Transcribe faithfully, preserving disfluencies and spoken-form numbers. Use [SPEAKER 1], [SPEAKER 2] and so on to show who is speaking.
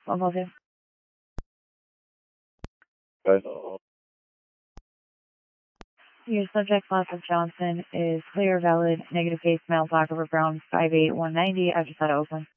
[SPEAKER 1] one call two.
[SPEAKER 2] Okay.
[SPEAKER 1] Your subject class of Johnson is clear, valid, negative case, mail, block over Brown, five eight one ninety. I've just had to open.